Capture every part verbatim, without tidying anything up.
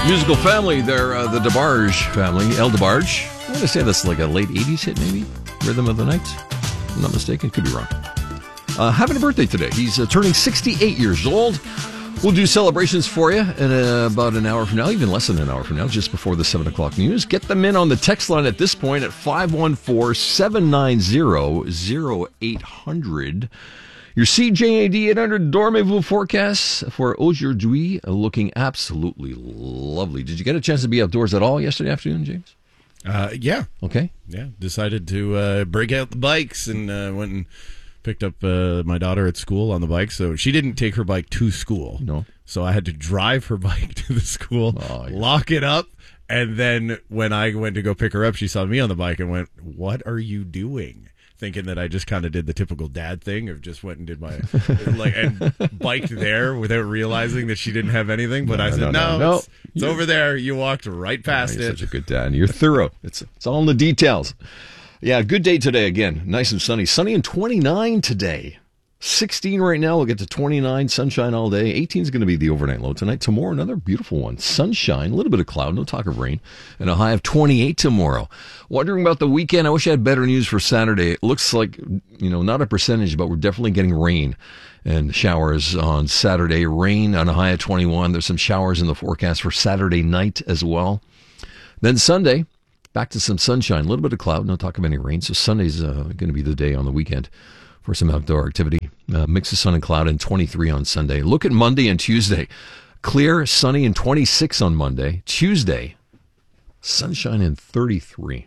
Musical family, they're uh, the DeBarge family, El DeBarge. I'm going to say that's like a late eighties hit, maybe? Rhythm of the Night? I'm not mistaken, could be wrong. Uh, having a birthday today. He's uh, turning sixty-eight years old. We'll do celebrations for you in uh, about an hour from now, even less than an hour from now, just before the seven o'clock news. Get them in on the text line at this point at five one four, seven nine zero, zero eight hundred. Your C J A D eight hundred Dormez-vous forecast for aujourd'hui looking absolutely lovely. Did you get a chance to be outdoors at all yesterday afternoon, James? Uh, yeah. Okay. Yeah. Decided to uh, break out the bikes and uh, went and picked up uh, my daughter at school on the bike. So she didn't take her bike to school. No. So I had to drive her bike to the school, oh, yeah. lock it up. And then when I went to go pick her up, she saw me on the bike and went, "What are you doing?" Thinking that I just kind of did the typical dad thing of just went and did my, like, and biked there without realizing that she didn't have anything. But no, I said, no, no, no it's, no. it's over there. You walked right past no, you're it. Such a good dad. You're thorough. It's, it's all in the details. Yeah, good day today again. Nice and sunny. Sunny and twenty-nine today. sixteen right now. We'll get to twenty-nine. Sunshine all day. eighteen is going to be the overnight low tonight. Tomorrow, another beautiful one. Sunshine, a little bit of cloud, no talk of rain, and a high of twenty-eight tomorrow. Wondering about the weekend. I wish I had better news for Saturday. It looks like, you know, not a percentage, but we're definitely getting rain and showers on Saturday. Rain on a high of twenty-one. There's some showers in the forecast for Saturday night as well. Then Sunday, back to some sunshine, a little bit of cloud, no talk of any rain. So Sunday's uh, going to be the day on the weekend for some outdoor activity. Uh, mix of sun and cloud and twenty-three on Sunday. Look at Monday and Tuesday. Clear, sunny, and twenty-six on Monday. Tuesday, sunshine and thirty-three.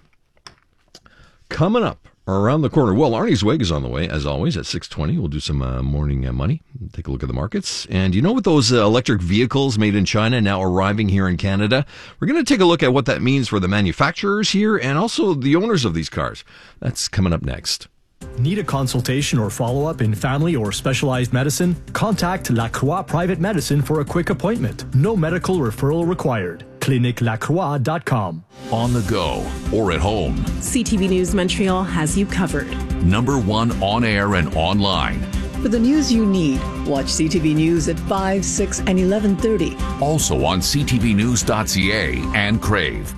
Coming up around the corner. Well, Arnie's Wig is on the way, as always, at six twenty. We'll do some uh, morning uh, money. Take a look at the markets. And you know, with those uh, electric vehicles made in China now arriving here in Canada, we're going to take a look at what that means for the manufacturers here and also the owners of these cars. That's coming up next. Need a consultation or follow-up in family or specialized medicine? Contact Lacroix Private Medicine for a quick appointment. No medical referral required. clinic lacroix dot com. On the go or at home, C T V News Montreal has you covered. Number one on air and online. For the news you need, watch C T V News at five, six, and eleven thirty. Also on c t v news dot c a and Crave.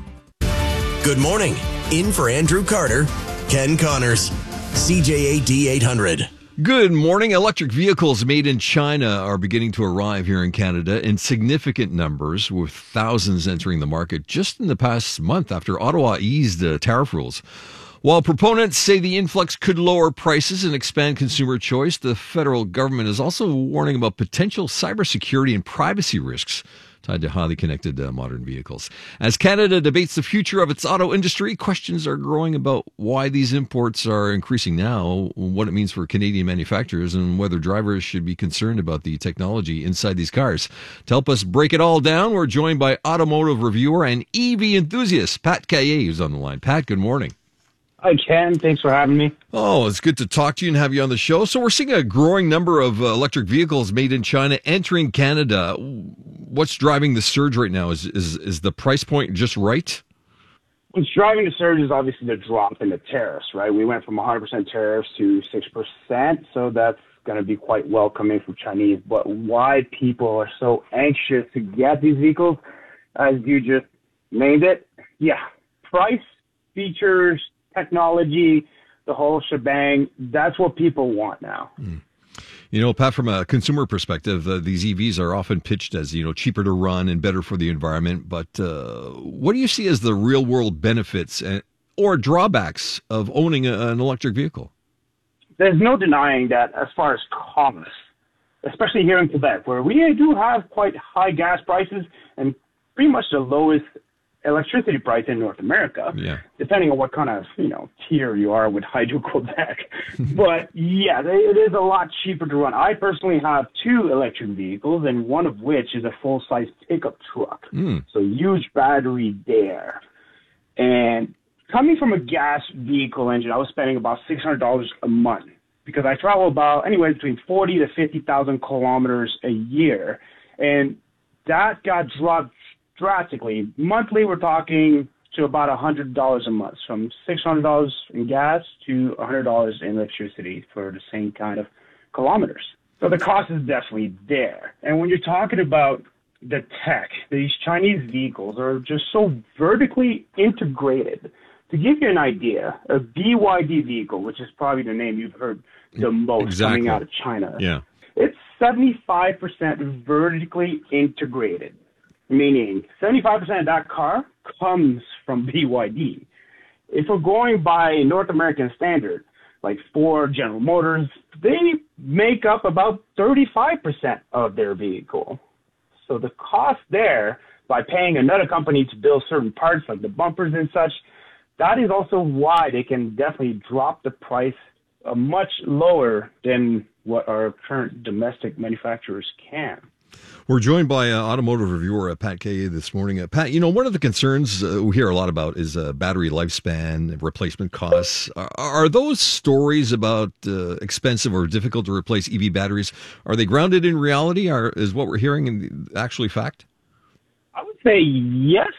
Good morning. In for Andrew Carter, Ken Connors. C J A D eight hundred. Good morning. Electric vehicles made in China are beginning to arrive here in Canada in significant numbers, with thousands entering the market just in the past month after Ottawa eased uh, tariff rules. While proponents say the influx could lower prices and expand consumer choice, the federal government is also warning about potential cybersecurity and privacy risks tied to highly connected uh, modern vehicles. As Canada debates the future of its auto industry, questions are growing about why these imports are increasing now, what it means for Canadian manufacturers, and whether drivers should be concerned about the technology inside these cars. To help us break it all down, we're joined by automotive reviewer and E V enthusiast Pat Caillé, who's on the line. Pat, good morning. Hi, Ken. Thanks for having me. Oh, it's good to talk to you and have you on the show. So we're seeing a growing number of uh, electric vehicles made in China entering Canada. What's driving the surge right now? Is is is the price point just right? What's driving the surge is obviously the drop in the tariffs, right? We went from one hundred percent tariffs to six percent, so that's going to be quite welcoming for Chinese. But why people are so anxious to get these vehicles, as you just named it, yeah, price, features, technology, the whole shebang, that's what people want now. Mm. You know, Pat, from a consumer perspective, uh, these E Vs are often pitched as, you know, cheaper to run and better for the environment. But uh, what do you see as the real world benefits and, or drawbacks of owning a, an electric vehicle? There's no denying that as far as cost, especially here in Quebec, where we do have quite high gas prices and pretty much the lowest electricity price in North America, yeah. depending on what kind of, you know, tier you are with Hydro-Quebec. But yeah, it is a lot cheaper to run. I personally have two electric vehicles, and one of which is a full-size pickup truck. Mm. So huge battery there. And coming from a gas vehicle engine, I was spending about six hundred dollars a month because I travel about anywhere between forty to fifty thousand kilometers a year. And that got dropped drastically. Monthly, we're talking to about one hundred dollars a month, from six hundred dollars in gas to one hundred dollars in electricity for the same kind of kilometers. So the cost is definitely there. And when you're talking about the tech. These Chinese vehicles are just so vertically integrated. To give you an idea, a B Y D vehicle, which is probably the name you've heard the most exactly. coming out of China, yeah. it's seventy-five percent vertically integrated, meaning seventy-five percent of that car comes from B Y D. If we're going by North American standard, like Ford, General Motors, they make up about thirty-five percent of their vehicle. So the cost there, by paying another company to build certain parts like the bumpers and such, that is also why they can definitely drop the price uh, much lower than what our current domestic manufacturers can. We're joined by uh, automotive reviewer uh, Pat Kay this morning. Uh, Pat, you know, one of the concerns uh, we hear a lot about is uh, battery lifespan, replacement costs. Are, are those stories about uh, expensive or difficult to replace E V batteries, are they grounded in reality? Or is what we're hearing in actually fact? I would say yes,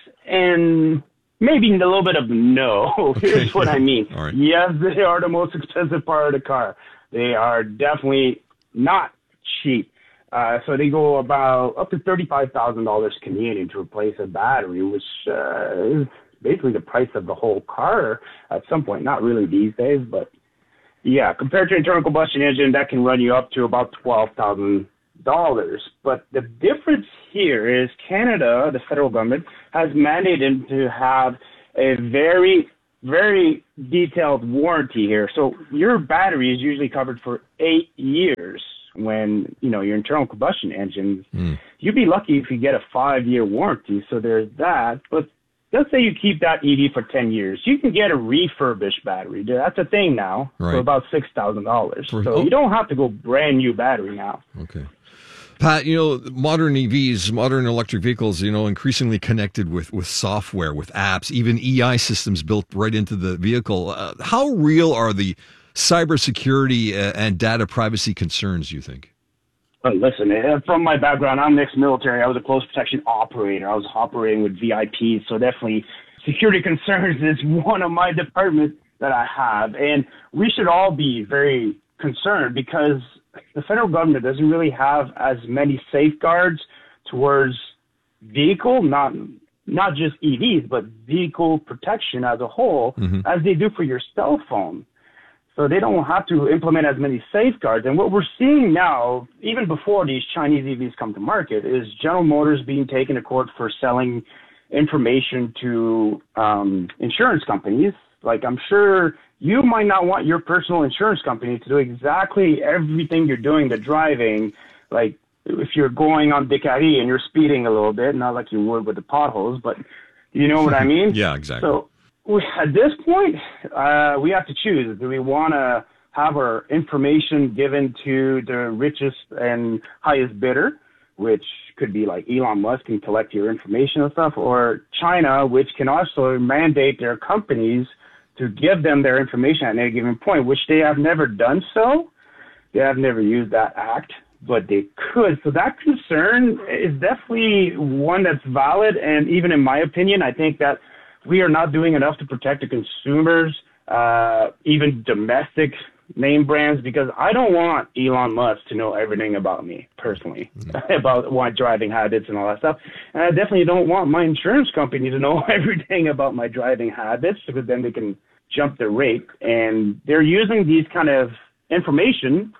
and maybe a little bit of no. Okay. Here's what I mean. All right. Yes, they are the most expensive part of the car. They are definitely not cheap. Uh, so they go about up to thirty-five thousand dollars Canadian to replace a battery, which uh, is basically the price of the whole car at some point. Not really these days, but yeah, compared to internal combustion engine, that can run you up to about twelve thousand dollars. But the difference here is Canada, the federal government, has mandated to have a very, very detailed warranty here. So your battery is usually covered for eight years. When, you know, your internal combustion engines, mm. you'd be lucky if you get a five-year warranty. So there's that. But let's say you keep that E V for ten years. You can get a refurbished battery. That's a thing now right. for about six thousand dollars. So oh. you don't have to go brand new battery now. Okay. Pat, you know, modern E Vs, modern electric vehicles, you know, increasingly connected with, with software, with apps, even E I systems built right into the vehicle. Uh, how real are the cybersecurity uh, and data privacy concerns, you think? Well, listen, from my background, I'm ex-military. I was a close protection operator. I was operating with V I Ps, so definitely security concerns is one of my departments that I have. And we should all be very concerned because the federal government doesn't really have as many safeguards towards vehicle, not not just E Vs, but vehicle protection as a whole, mm-hmm. as they do for your cell phone. So they don't have to implement as many safeguards. And what we're seeing now, even before these Chinese E Vs come to market, is General Motors being taken to court for selling information to um, insurance companies. Like, I'm sure you might not want your personal insurance company to do exactly everything you're doing to driving. Like, if you're going on Décarie and you're speeding a little bit, not like you would with the potholes, but you know what I mean? Yeah, exactly. So at this point, uh, we have to choose. Do we want to have our information given to the richest and highest bidder, which could be like Elon Musk can collect your information and stuff, or China, which can also mandate their companies to give them their information at any given point, which they have never done so. They have never used that act, but they could. So that concern is definitely one that's valid. And even in my opinion, I think that we are not doing enough to protect the consumers, uh, even domestic name brands, because I don't want Elon Musk to know everything about me personally, mm-hmm. about my driving habits and all that stuff. And I definitely don't want my insurance company to know everything about my driving habits, because then they can jump the rate. And they're using these kind of information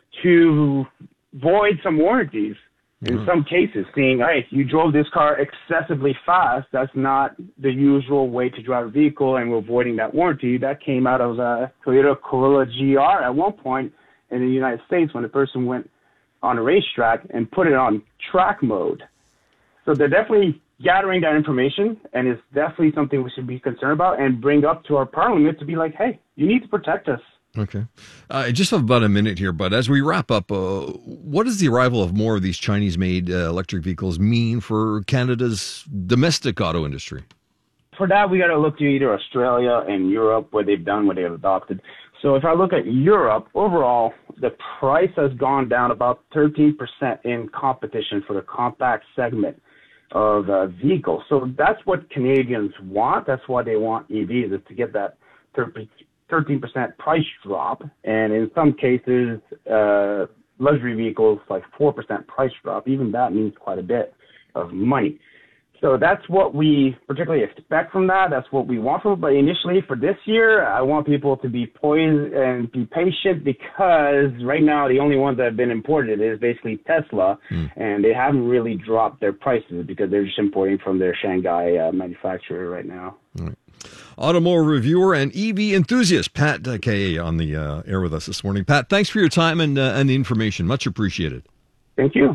to void some warranties. In mm-hmm. some cases, seeing, hey, you drove this car excessively fast. That's not the usual way to drive a vehicle, and we're avoiding that warranty. That came out of a Toyota Corolla G R at one point in the United States when the person went on a racetrack and put it on track mode. So they're definitely gathering that information, and it's definitely something we should be concerned about and bring up to our parliament to be like, hey, you need to protect us. Okay. Uh, I just have about a minute here, but as we wrap up, uh, what does the arrival of more of these Chinese-made uh, electric vehicles mean for Canada's domestic auto industry? For that, we got to look to either Australia and Europe, where they've done what they've adopted. So if I look at Europe, overall, the price has gone down about thirteen percent in competition for the compact segment of uh, vehicles. So that's what Canadians want. That's why they want E Vs, is to get that thirteen percent price drop, and in some cases, uh, luxury vehicles like four percent price drop. Even that means quite a bit. of money. So that's what we particularly expect from that. That's what we want from it. But initially for this year, I want people to be poised and be patient, because right now the only ones that have been imported is basically Tesla, mm. and they haven't really dropped their prices because they're just importing from their Shanghai uh, manufacturer right now. All right. Automotive reviewer and E V enthusiast Pat uh, K A on the uh, air with us this morning. Pat, thanks for your time and, uh, and the information. Much appreciated. Thank you.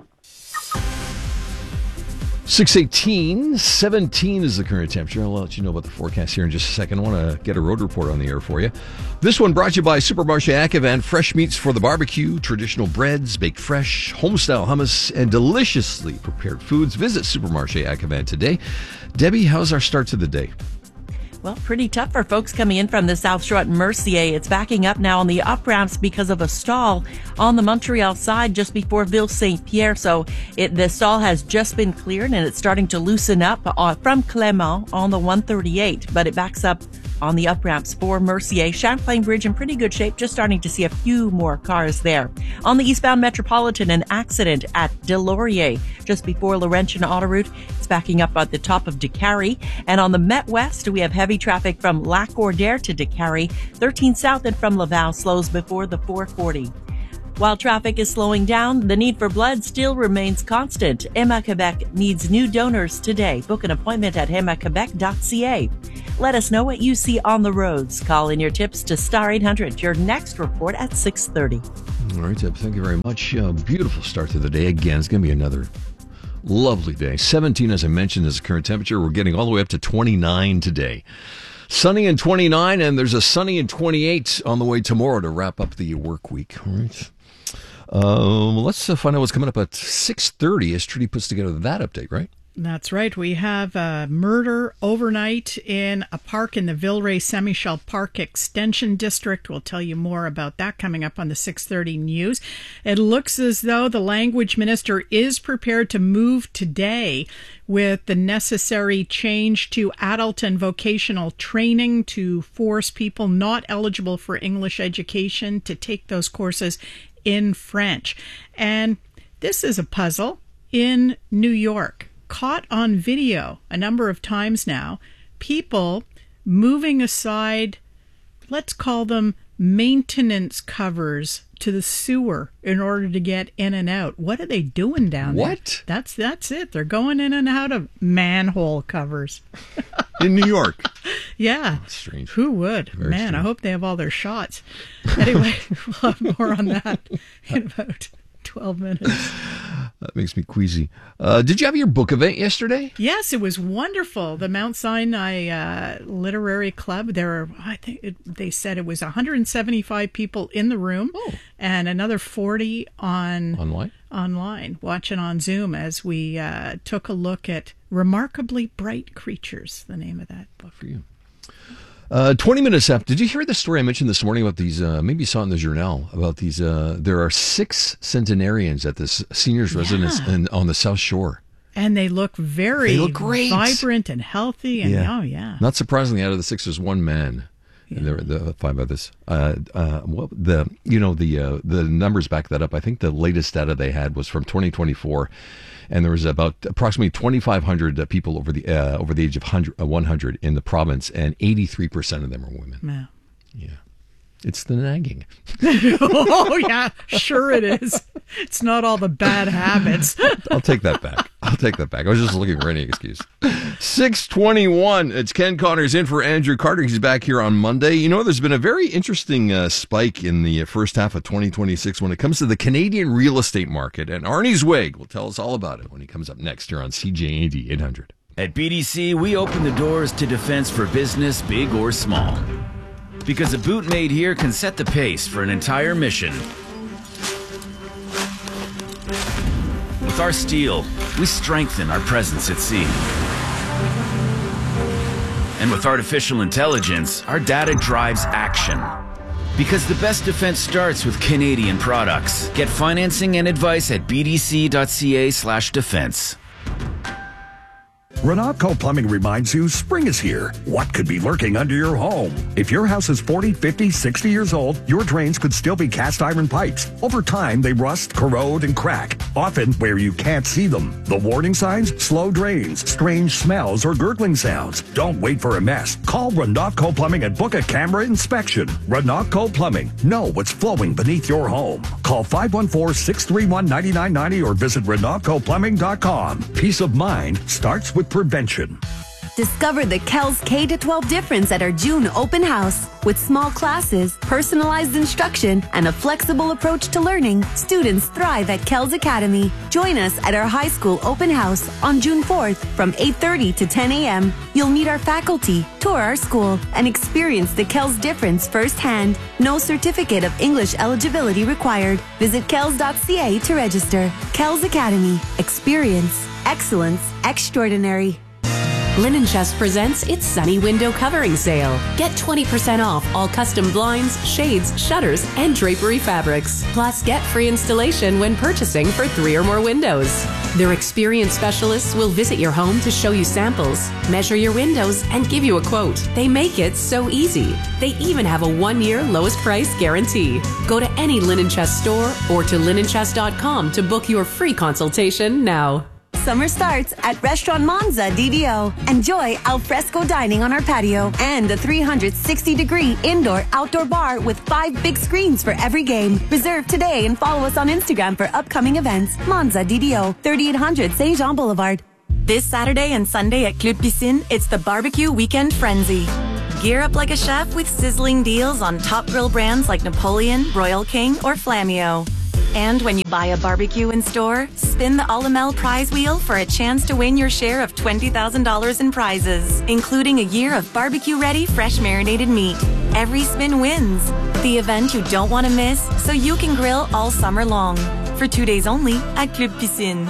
six eighteen, seventeen is the current temperature. I'll let you know about the forecast here in just a second. I want to get a road report on the air for you. This one brought to you by Supermarché Ativan. Fresh meats for the barbecue, traditional breads, baked fresh, home-style hummus, and deliciously prepared foods. Visit Supermarché Ativan today. Debbie, how's our start to the day? Well, pretty tough for folks coming in from the South Shore at Mercier. It's backing up now on the up ramps because of a stall on the Montreal side just before Ville Saint Pierre. So it, the stall has just been cleared and it's starting to loosen up uh, from Clément on the one thirty-eight, but it backs up on the up ramps for Mercier. Champlain Bridge in pretty good shape, just starting to see a few more cars there. On the eastbound Metropolitan, an accident at Des-Lauriers just before Laurentian Autoroute. It's backing up at the top of Décarie. And on the Met West, we have heavy traffic from Lac-Ordère to Décarie. thirteen south and from Laval slows before the four forty. While traffic is slowing down, the need for blood still remains constant. Héma-Québec needs new donors today. Book an appointment at héma québec dot c a. Let us know what you see on the roads. Call in your tips to Star eight hundred. Your next report at six thirty. All right, Deb, thank you very much. Uh, beautiful start to the day. Again, it's going to be another lovely day. seventeen, as I mentioned, is the current temperature. We're getting all the way up to twenty-nine today. Sunny and twenty-nine, and there's a sunny and twenty-eight on the way tomorrow to wrap up the work week. All right. Um, let's uh, find out what's coming up at six thirty as Trudy puts together that update, right? That's right. We have a murder overnight in a park in the Villeray Saint-Michel Park Extension District. We'll tell you more about that coming up on the six thirty news. It looks as though the language minister is prepared to move today with the necessary change to adult and vocational training to force people not eligible for English education to take those courses in French. And this is a puzzle in New York. Caught on video a number of times now, people moving aside, let's call them maintenance covers to the sewer in order to get in and out. What are they doing down there? What? That's that's it. They're going in and out of manhole covers. In New York? Yeah. That's strange. Who would? Very Man, strange. I hope they have all their shots. Anyway, we'll have more on that in about twelve minutes. That makes me queasy. Uh, did you have your book event yesterday? Yes, it was wonderful. The Mount Sinai uh, Literary Club. There were, I think it, they said it was one hundred seventy-five people in the room, oh. and another forty on online. Online, watching on Zoom as we uh, took a look at Remarkably Bright Creatures. The name of that book. For you. Uh, twenty minutes after, did you hear the story I mentioned this morning about these, uh, maybe you saw it in the Journal, about these, uh, there are six centenarians at this seniors Yeah. residence in, on the South Shore. And they look very They look great. vibrant and healthy. And Yeah. oh, yeah. Not surprisingly, out of the six, there's one man. Yeah. And there were the five others. Uh, uh, well, the you know the uh, the numbers back that up. I think the latest data they had was from twenty twenty-four, and there was about approximately twenty-five hundred uh, people over the uh, over the age of one hundred in the province, and eighty-three percent of them are women. Yeah. Yeah, it's the nagging. Oh, yeah, sure it is. It's not all the bad habits. I'll take that back. I'll take that back. I was just looking for any excuse. six twenty-one. It's Ken Connors in for Andrew Carter. He's back here on Monday. You know, there's been a very interesting uh, spike in the first half of twenty twenty-six when it comes to the Canadian real estate market. And Arnie Zweig will tell us all about it when he comes up next here on C J A D eight hundred. At B D C, we open the doors to defense for business, big or small. Because a boot made here can set the pace for an entire mission. With our steel, we strengthen our presence at sea. And with artificial intelligence, our data drives action. Because the best defense starts with Canadian products. Get financing and advice at b d c dot c a slash defense. Renatco Plumbing reminds you spring is here. What could be lurking under your home? If your house is forty, fifty, sixty years old, your drains could still be cast iron pipes. Over time, they rust, corrode, and crack. often where you can't see them. The warning signs? Slow drains, strange smells, or gurgling sounds. Don't wait for a mess. Call Renatco Plumbing and book a camera inspection. Renatco Plumbing. Know what's flowing beneath your home. Call five one four, six three one, nine nine nine zero or visit renatco plumbing dot com. Peace of mind starts with prevention. Discover the Kells K to twelve difference at our June open house. With small classes, personalized instruction, and a flexible approach to learning, students thrive at Kells Academy. Join us at our high school open house on June fourth from eight thirty to ten a.m. You'll meet our faculty, tour our school, and experience the Kells difference firsthand. No certificate of English eligibility required. Visit kells dot c a to register. Kells Academy. Experience. Excellence. Extraordinary. Linen Chest presents its Sunny Window Covering Sale. Get twenty percent off all custom blinds, shades, shutters, and drapery fabrics. Plus, get free installation when purchasing for three or more windows. Their experienced specialists will visit your home to show you samples, measure your windows, and give you a quote. They make it so easy. They even have a one-year lowest price guarantee. Go to any Linen Chest store or to linen chest dot com to book your free consultation now. Summer starts at Restaurant Monza D D O. Enjoy al fresco dining on our patio and a three hundred sixty degree indoor-outdoor bar with five big screens for every game. Reserve today and follow us on Instagram for upcoming events. Monza D D O, thirty-eight hundred Saint Jean Boulevard. This Saturday and Sunday at Club Piscine, it's the Barbecue Weekend Frenzy. Gear up like a chef with sizzling deals on top grill brands like Napoleon, Royal King, or Flammio. And when you buy a barbecue in store, spin the Alamel prize wheel for a chance to win your share of twenty thousand dollars in prizes, including a year of barbecue-ready, fresh marinated meat. Every spin wins. The event you don't want to miss, so you can grill all summer long. For two days only at Club Piscine.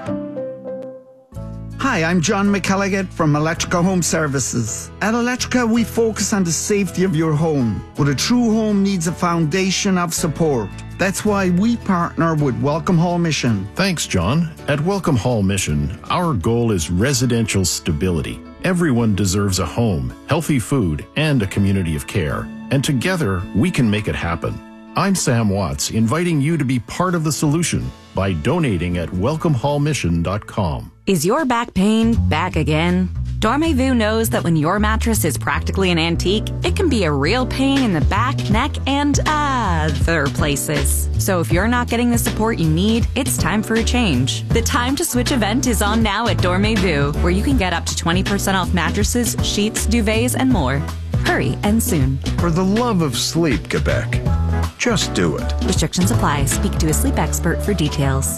Hi, I'm John McElligott from Electrica Home Services. At Electrica, we focus on the safety of your home, but a true home needs a foundation of support. That's why we partner with Welcome Hall Mission. Thanks, John. At Welcome Hall Mission, our goal is residential stability. Everyone deserves a home, healthy food, and a community of care. And together, we can make it happen. I'm Sam Watts, inviting you to be part of the solution by donating at welcome hall mission dot com. Is your back pain back again? Dormez-vous knows that when your mattress is practically an antique, it can be a real pain in the back, neck, and other places. So if you're not getting the support you need, it's time for a change. The Time to Switch event is on now at Dormez-vous, where you can get up to twenty percent off mattresses, sheets, duvets, and more. Hurry and soon. For the love of sleep, Quebec, just do it. Restrictions apply. Speak to a sleep expert for details.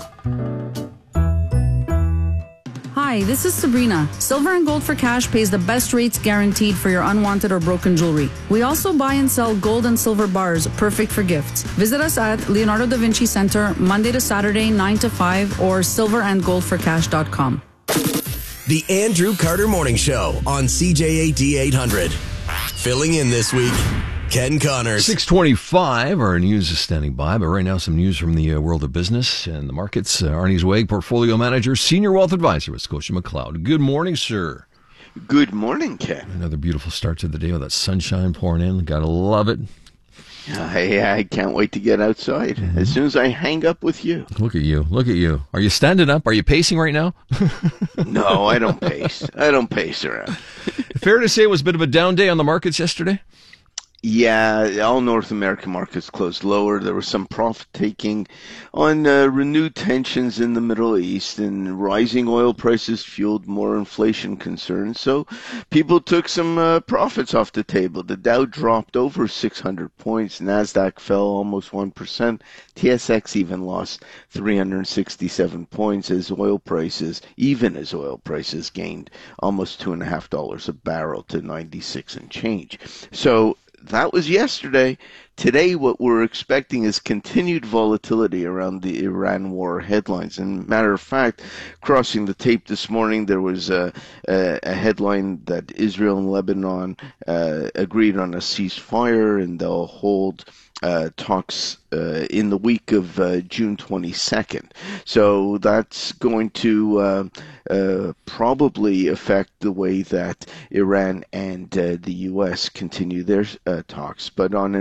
Hi, this is Sabrina. Silver and Gold for Cash pays the best rates guaranteed for your unwanted or broken jewelry. We also buy and sell gold and silver bars, perfect for gifts. Visit us at Leonardo da Vinci Center, Monday to Saturday, nine to five, or silver and gold for cash dot com. The Andrew Carter Morning Show on C J A D eight hundred. Filling in this week, Ken Connors. six twenty-five, our news is standing by, but right now some news from the uh, world of business and the markets. Uh, Arnie Zweig, Portfolio Manager, Senior Wealth Advisor with Scotia McLeod. Good morning, sir. Good morning, Ken. Another beautiful start to the day with that sunshine pouring in. Gotta love it. I, I can't wait to get outside mm-hmm. as soon as I hang up with you. Look at you. Look at you. Are you standing up? Are you pacing right now? No, I don't pace. I don't pace around. Fair to say it was a bit of a down day on the markets yesterday? Yeah, all North American markets closed lower. There was some profit-taking on uh, renewed tensions in the Middle East, and rising oil prices fueled more inflation concerns. So people took some uh, profits off the table. The Dow dropped over six hundred points. NASDAQ fell almost one percent. T S X even lost three hundred sixty-seven points as oil prices, even as oil prices gained almost two point five dollars a barrel to ninety-six and change. So that was yesterday. Today, what we're expecting is continued volatility around the Iran war headlines. And matter of fact, crossing the tape this morning, there was a, a, a headline that Israel and Lebanon uh, agreed on a ceasefire, and they'll hold uh, talks uh, in the week of uh, June twenty-second. So that's going to uh, uh, probably affect the way that Iran and uh, the U S continue their uh, talks. But on an economic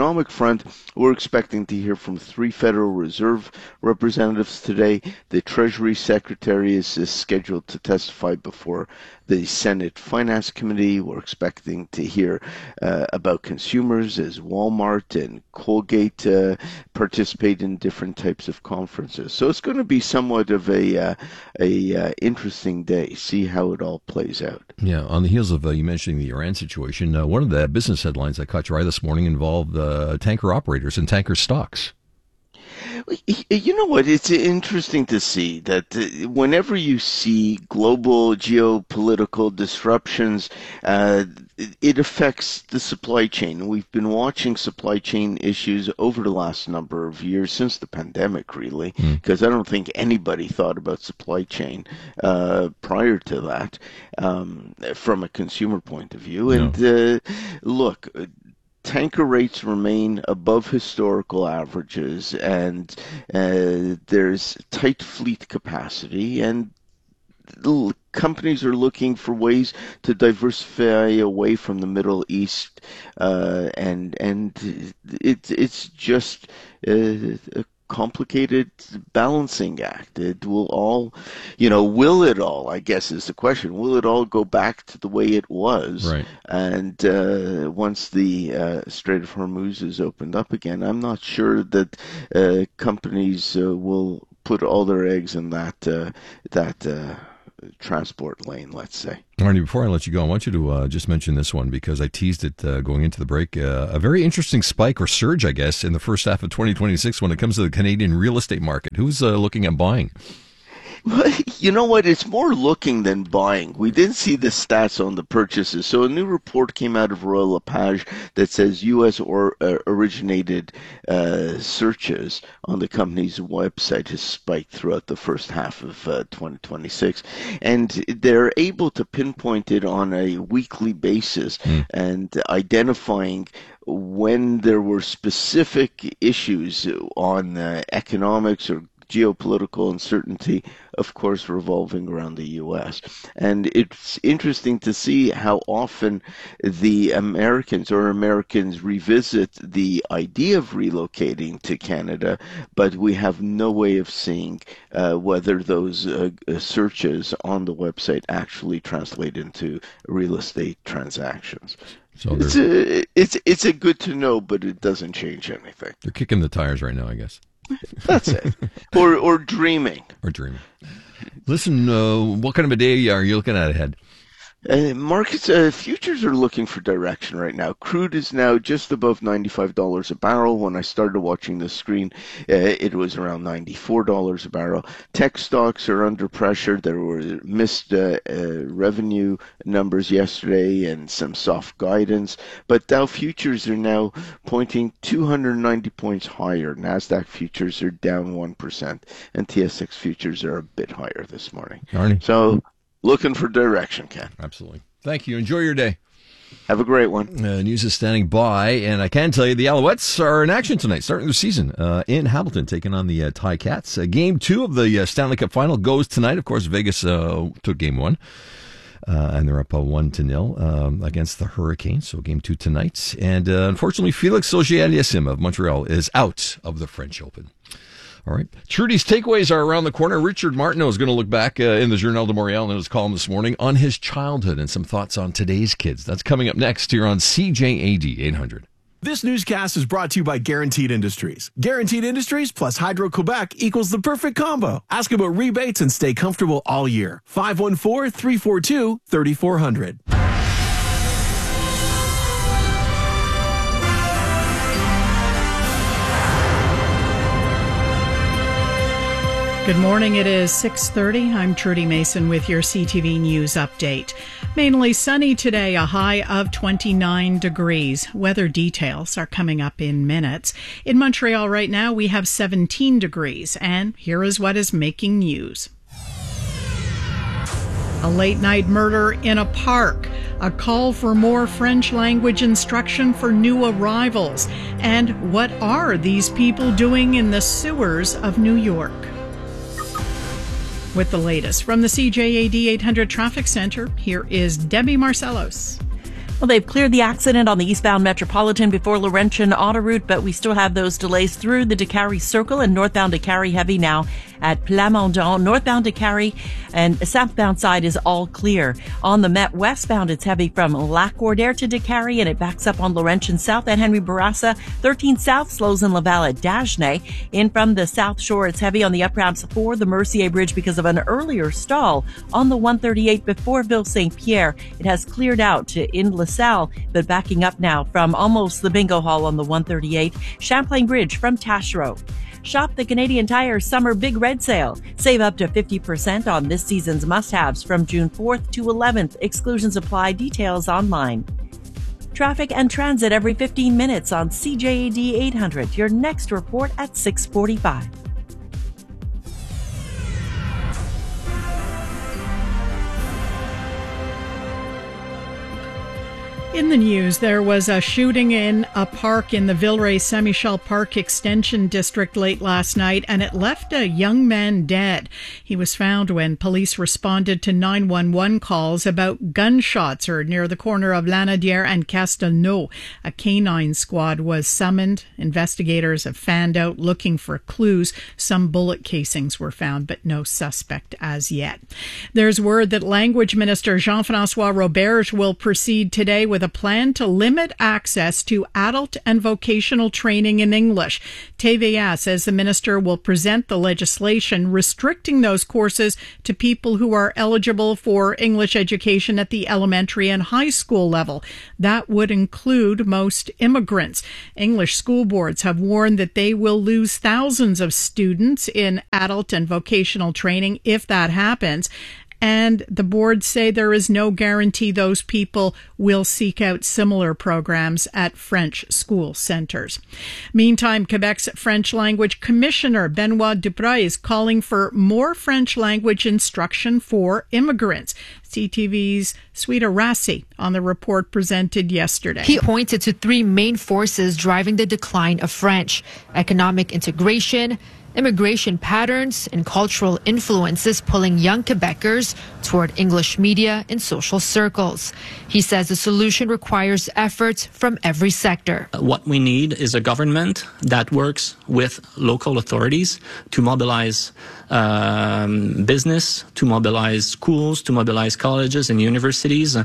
economic front, we're expecting to hear from three Federal Reserve representatives today. The Treasury Secretary is, is scheduled to testify before the Senate Finance Committee. We're expecting to hear uh, about consumers as Walmart and Colgate uh, participate in different types of conferences. So it's going to be somewhat of a uh, a uh, interesting day. See how it all plays out. Yeah, on the heels of uh, you mentioning the Iran situation, uh, one of the business headlines that caught your eye this morning involved uh, tanker operators and tanker stocks. You know what? It's interesting to see that uh, whenever you see global geopolitical disruptions, uh, it affects the supply chain. We've been watching supply chain issues over the last number of years, since the pandemic, really, because mm. I don't think anybody thought about supply chain uh, prior to that um, from a consumer point of view. No. And uh, look, tanker rates remain above historical averages, and uh, there's tight fleet capacity, and companies are looking for ways to diversify away from the Middle East, uh, and and it, it's just uh, a complicated balancing act. It will all, you know, will it all, I guess is the question, will it all go back to the way it was? Right. And uh, once the uh, Strait of Hormuz is opened up again, I'm not sure that uh, companies uh, will put all their eggs in that uh, that uh, transport lane, let's say. Arnie, before I let you go, I want you to uh, just mention this one because I teased it uh, going into the break. Uh, a very interesting spike or surge, I guess, in the first half of twenty twenty-six when it comes to the Canadian real estate market. Who's uh, looking at buying? You know what? It's more looking than buying. We didn't see the stats on the purchases. So a new report came out of Royal LePage that says U S or uh, originated uh, searches on the company's website has spiked throughout the first half of uh, twenty twenty-six. And they're able to pinpoint it on a weekly basis mm. and identifying when there were specific issues on uh, economics or geopolitical uncertainty, of course, revolving around the U S. And it's interesting to see how often the Americans or Americans revisit the idea of relocating to Canada, but we have no way of seeing uh, whether those uh, searches on the website actually translate into real estate transactions. So it's a, it's it's a good to know, but it doesn't change anything. They're kicking the tires right now, I guess. That's it. Or or dreaming. Or dreaming. Listen, uh, what kind of a day are you looking at ahead? Uh, markets, uh, futures are looking for direction right now. Crude is now just above ninety-five dollars a barrel. When I started watching the screen, uh, it was around ninety-four dollars a barrel. Tech stocks are under pressure. There were missed uh, uh, revenue numbers yesterday and some soft guidance. But Dow futures are now pointing two hundred ninety points higher. NASDAQ futures are down one percent. And T S X futures are a bit higher this morning. Arnie. So, looking for direction, Ken. Absolutely. Thank you. Enjoy your day. Have a great one. Uh, news is standing by, and I can tell you the Alouettes are in action tonight, starting their season uh, in Hamilton, taking on the uh, Ticats. Uh, game two of the uh, Stanley Cup Final goes tonight. Of course, Vegas uh, took game one, uh, and they're up uh, one to nil um, against the Hurricanes. So game two tonight. And uh, unfortunately, Felix Auger-Aliassime of Montreal is out of the French Open. All right. Trudy's takeaways are around the corner. Richard Martineau is going to look back uh, in the Journal de Montréal in his column this morning on his childhood and some thoughts on today's kids. That's coming up next here on C J A D eight hundred. This newscast is brought to you by Guaranteed Industries. Guaranteed Industries plus Hydro-Quebec equals the perfect combo. Ask about rebates and stay comfortable all year. five one four, three four two, three four zero zero. Good morning. It is six thirty. I'm Trudy Mason with your C T V News update. Mainly sunny today, a high of twenty-nine degrees. Weather details are coming up in minutes. In Montreal right now, we have seventeen degrees. And here is what is making news. A late-night murder in a park. A call for more French language instruction for new arrivals. And what are these people doing in the sewers of New York? With the latest from the C J A D eight hundred Traffic Center, here is Debbie Marcellos. Well, they've cleared the accident on the eastbound Metropolitan before Laurentian auto route, but we still have those delays through the Décarie Circle and northbound Décarie heavy now at Plamondon. Northbound Décarie and southbound side is all clear. On the Met westbound, it's heavy from Lac-Cordaire to Décarie, and it backs up on Laurentian South at Henry Bourassa. thirteen South slows in Laval at Dagenais. In from the South Shore, it's heavy on the up ramps for the Mercier Bridge because of an earlier stall on the one thirty-eight before Ville Saint Pierre. It has cleared out to in LaSalle, but backing up now from almost the Bingo Hall on the one thirty-eight. Champlain Bridge from Taschereau. Shop the Canadian Tire Summer Big Red Sale. Save up to fifty percent on this season's must-haves from June fourth to eleventh. Exclusions apply. Details online. Traffic and transit every fifteen minutes on C J A D eight hundred. Your next report at six forty-five. In the news, there was a shooting in a park in the Villeray Saint Michel Park Extension District late last night, and it left a young man dead. He was found when police responded to nine one one calls about gunshots heard near the corner of Lanaudière and Castelnau. A canine squad was summoned. Investigators have fanned out looking for clues. Some bullet casings were found, but no suspect as yet. There's word that Language Minister Jean-François Roberge will proceed today with a plan to limit access to adult and vocational training in English. T V A says the minister will present the legislation restricting those courses to people who are eligible for English education at the elementary and high school level. That would include most immigrants. English school boards have warned that they will lose thousands of students in adult and vocational training if that happens. And the boards say there is no guarantee those people will seek out similar programs at French school centres. Meantime, Quebec's French language commissioner, Benoit Dubreuil, is calling for more French language instruction for immigrants. C T V's Sweeta Rassi on the report presented yesterday. He pointed to three main forces driving the decline of French: economic integration, immigration patterns, and cultural influences pulling young Quebecers toward English media and social circles. He says the solution requires efforts from every sector. What we need is a government that works with local authorities to mobilize um, business, to mobilize schools, to mobilize colleges and universities,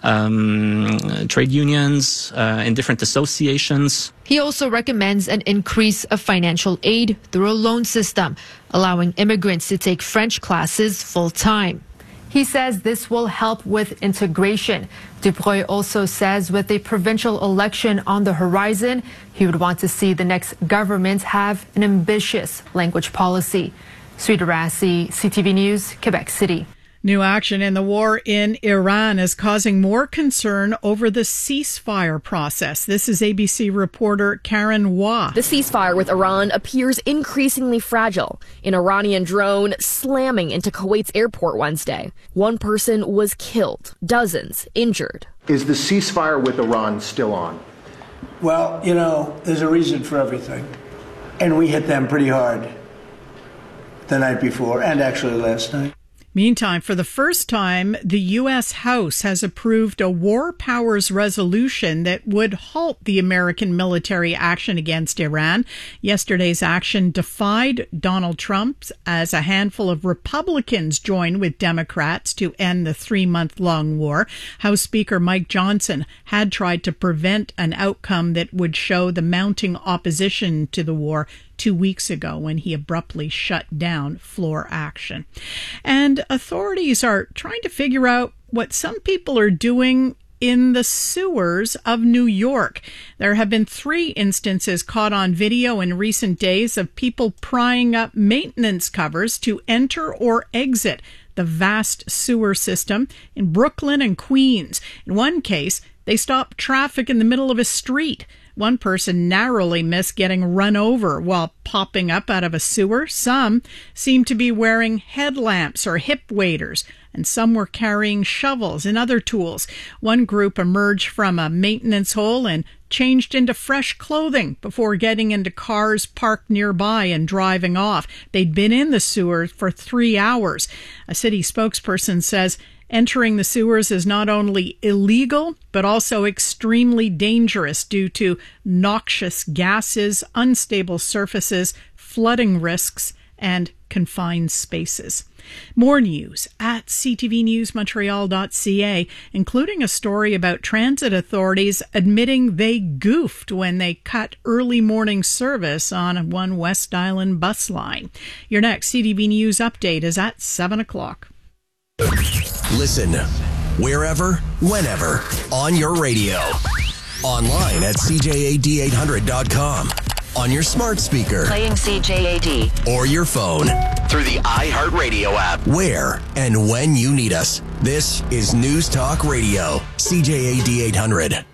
um, trade unions, uh, and different associations. He also recommends an increase of financial aid through a loan system, allowing immigrants to take French classes full-time. He says this will help with integration. Dubreuil also says with a provincial election on the horizon, he would want to see the next government have an ambitious language policy. Sweeta Rassi, C T V News, Quebec City. New action in the war in Iran is causing more concern over the ceasefire process. This is A B C reporter Karen Waugh. The ceasefire with Iran appears increasingly fragile. An Iranian drone slamming into Kuwait's airport Wednesday. One person was killed, dozens injured. Is the ceasefire with Iran still on? Well, you know, there's a reason for everything. And we hit them pretty hard the night before and actually last night. Meantime, for the first time, the U S House has approved a war powers resolution that would halt the American military action against Iran. Yesterday's action defied Donald Trump as a handful of Republicans joined with Democrats to end the three-month-long war. House Speaker Mike Johnson had tried to prevent an outcome that would show the mounting opposition to the war two weeks ago when he abruptly shut down floor action. And authorities are trying to figure out what some people are doing in the sewers of New York. There have been three instances caught on video in recent days of people prying up maintenance covers to enter or exit the vast sewer system in Brooklyn and Queens. In one case, they stopped traffic in the middle of a street. One person narrowly missed getting run over while popping up out of a sewer. Some seemed to be wearing headlamps or hip waders, and some were carrying shovels and other tools. One group emerged from a maintenance hole and changed into fresh clothing before getting into cars parked nearby and driving off. They'd been in the sewer for three hours. A city spokesperson says Entering the sewers is not only illegal, but also extremely dangerous due to noxious gases, unstable surfaces, flooding risks, and confined spaces. More news at c t v news montreal dot c a, including a story about transit authorities admitting they goofed when they cut early morning service on one West Island bus line. Your next C T V News update is at seven o'clock. Listen wherever, whenever, on your radio. Online at c j a d eight hundred dot com. On your smart speaker. Playing C J A D. Or your phone. Through the iHeartRadio app. Where and when you need us. This is News Talk Radio. C J A D eight hundred.